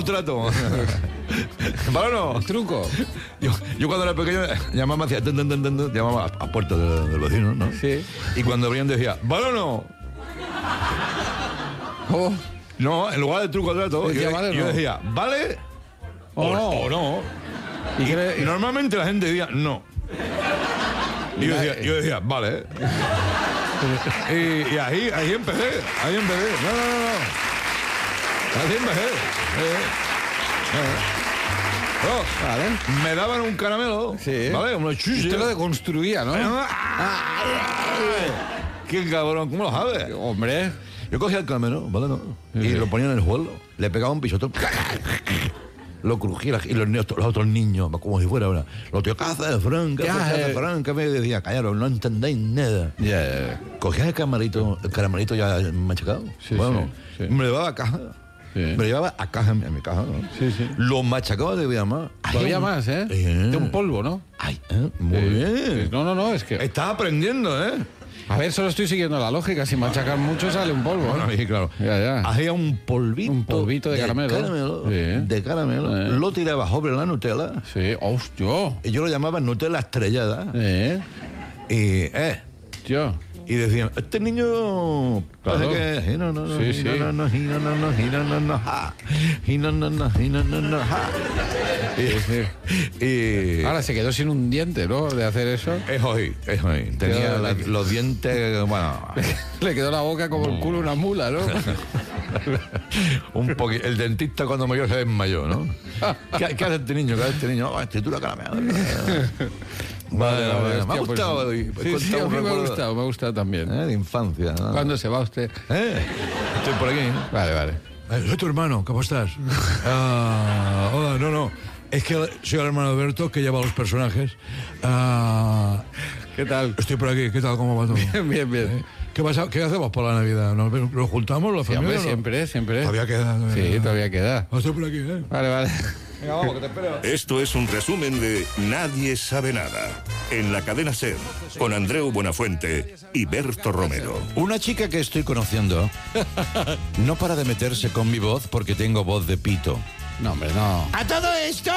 trato. ¿Vale o no? ¿El truco? Yo cuando era pequeño llamaba, hacía llamaba a puerta del vecino, ¿no? Sí. Y cuando abrían decía, ¿vale o no? Oh. No, en lugar de truco trato, Decía, ¿vale o yo no? decía, ¿vale o no? Y normalmente la gente decía, no. Y yo decía, vale. Y ahí empecé. No. Así empecé. Vale. Me daban un caramelo, Sí. ¿vale? Unos chuches. Usted lo deconstruía, ¿no? ¡Qué cabrón! ¿Cómo lo sabes? Hombre. Yo cogía el caramelo, ¿vale? ¿No? Y lo ponía en el suelo, le pegaba un pisotón, lo crujía, y los otros niños, como si fuera una. Los tíos, ¿qué haces, Fran? ¿Qué haces, Fran? Que me decía, callaros, no entendéis nada. Ya. Cogía el caramelito ya machacado. Sí, bueno, sí. me lo llevaba a caja. Sí. Me lo llevaba a caja, en mi caja, ¿no? Sí, sí. Lo machacaba de más. Todavía más, ¿eh? De un polvo, ¿no? Ay, muy bien. Sí. No, es que... Estás aprendiendo, ¿eh? A ver, solo estoy siguiendo la lógica. Si machacan mucho sale un polvo. Bueno, y claro. Ya. Hacía un polvito. Un polvito de caramelo. Sí. De caramelo. Lo tiraba sobre la Nutella. Sí, hostia. Y yo lo llamaba Nutella estrellada. Tío. Y decían, este niño parece que... Ahora se quedó sin un diente, ¿no? De hacer eso. Es hoy. Tenía los dientes, bueno... Le quedó la boca como el culo de una mula, ¿no? Un poquito. El dentista cuando mayor se desmayó, ¿no? ¿Qué hace este niño? Escritura caramelo. Vale. Me ha gustado. Pues, sí, a mí me ha gustado también. De infancia, ¿no? ¿Cuándo se va usted? Estoy por aquí, ¿no? Vale. Soy tu hermano, ¿cómo estás? Hola, no. Es que soy el hermano de Berto, que lleva los personajes. ¿Qué tal? Estoy por aquí, ¿qué tal? ¿Cómo va todo? Bien. ¿Qué pasa? ¿Qué hacemos por la Navidad? ¿Nos juntamos, la familia? Sí, hombre, siempre. Todavía queda. Sí, todavía queda. Estoy por aquí, ¿eh? Vale. Venga, vamos, que te espero. Esto es un resumen de Nadie sabe nada, en la cadena SER, con Andreu Buenafuente y Berto Romero. Una chica que estoy conociendo no para de meterse con mi voz porque tengo voz de pito. No, hombre, no. ¡A todo esto!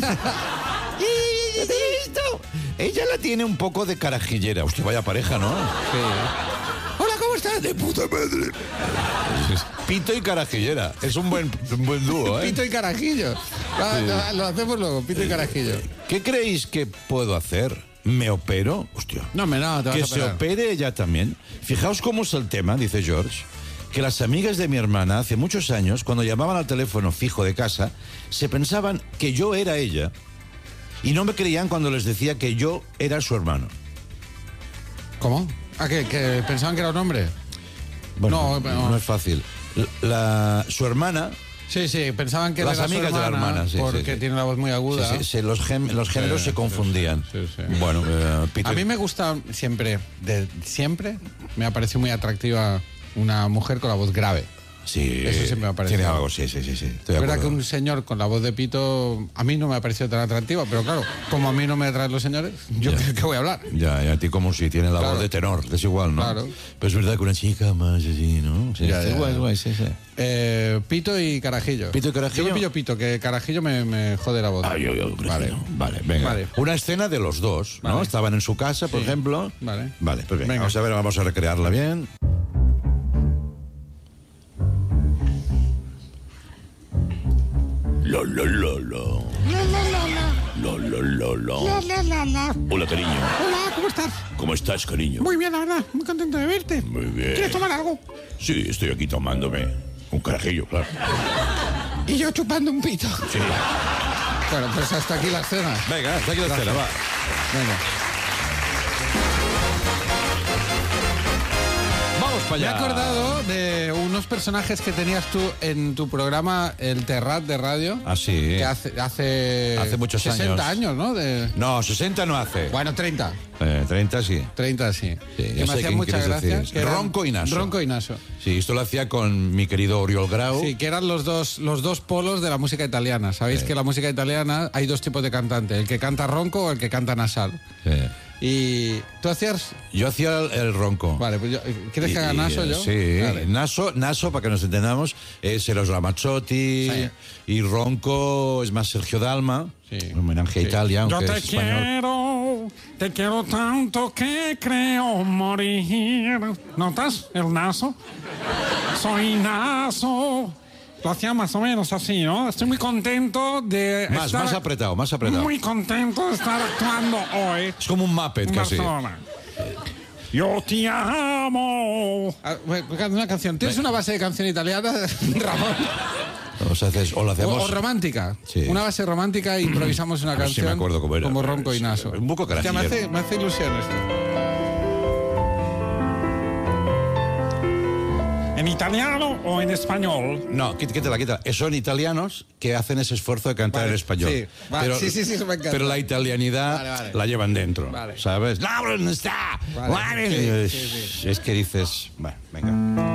Ella la tiene un poco de carajillera. Hostia, vaya pareja, ¿no? Sí. Hola, ¿cómo estás? De puta madre. Pito y carajillera. Es un buen dúo, ¿eh? Pito y carajillo. Lo hacemos luego, pito y carajillo. ¿Qué creéis que puedo hacer? ¿Me opero? Hostia. No, te vas que a se operar. opere ella también. Fijaos cómo es el tema, dice George, que las amigas de mi hermana hace muchos años, cuando llamaban al teléfono fijo de casa, se pensaban que yo era ella y no me creían cuando les decía que yo era su hermano. ¿Cómo? ¿Que pensaban que era un hombre? Bueno, No. no es fácil. Su hermana... Sí, pensaban que las era su amigas de la hermana, sí, porque sí. tiene la voz muy aguda. Sí, los géneros se confundían. Sí. Bueno, Peter... A mí me gusta siempre me ha parecido muy atractiva una mujer con la voz grave. Sí, Eso siempre me ha parecido. Tiene algo, sí. Estoy de Es verdad acuerdo. que un señor con la voz de pito a mí no me ha parecido tan atractiva, pero claro, como a mí no me atraen los señores, yo ¿qué voy a hablar? Ya, a ti como si tiene la Claro. voz de tenor, es igual, ¿no? Claro. Pero es verdad que una chica más así, ¿no? Sí, Ya, está ya. guay, sí. Pito y carajillo. ¿Pito y carajillo? Yo me pillo pito, que carajillo me jode la voz. Vale, venga. Vale. Una escena de los dos, ¿no? Vale. Estaban en su casa, por Sí. ejemplo. Vale. Pues venga, Venga. vamos a recrearla bien. La. Hola, cariño. Hola, ¿cómo estás? ¿Cómo estás, cariño? Muy bien, la verdad. Muy contento de verte. Muy bien. ¿Quieres tomar algo? Sí, estoy aquí tomándome un carajillo, claro. Y yo chupando un pito. Sí. Bueno, pues hasta aquí la escena. Venga, hasta aquí la escena, va. Venga. Vamos para Me he allá. acordado de unos personajes que tenías tú en tu programa El Terrat de radio. Ah, sí. Que hace muchos 60 años, ¿no? No, 60 no hace. Bueno, 30. 30 sí. 30 sí. Sí, Que ya me sé hacían quién mucha quieres gracia. decir. que eran- Ronco y Naso. Ronco y Naso. Sí, esto lo hacía con mi querido Oriol Grau. Sí, que eran los dos polos de la música italiana. Sabéis que la música italiana hay dos tipos de cantante, el que canta ronco o el que canta nasal. Sí. Y tú hacías... Yo hacía el ronco. Vale, pues ¿quieres que haga Naso yo? Sí, Vale. Naso, para que nos entendamos, es Eros Ramazzotti, Sí. y ronco es más Sergio Dalma, Sí. un homenaje a Sí. Italia, Yo aunque te es español. quiero tanto que creo morir. ¿Notas el naso? Soy naso. Lo hacía más o menos así, ¿no? Estoy muy contento de Más estar... apretado. Muy contento de estar actuando hoy Es como un Muppet en casi. Barcelona. Yo te amo. Ah, bueno, una canción. ¿Tienes una base de canción italiana, Ramón? O lo hacemos... O romántica. Sí. Una base romántica e improvisamos una A ver si canción. me acuerdo cómo era. Como ronco y naso. Un poco Hostia, carajillero. me hace ilusión esto. ¿En italiano o en español? No, quítala. Son italianos que hacen ese esfuerzo de cantar Vale, en español. sí, vale, sí, eso me encanta. Pero la italianidad Vale. la llevan dentro, Vale. ¿sabes? ¡No, no está! Vale, sí. Es que dices... Bueno, venga.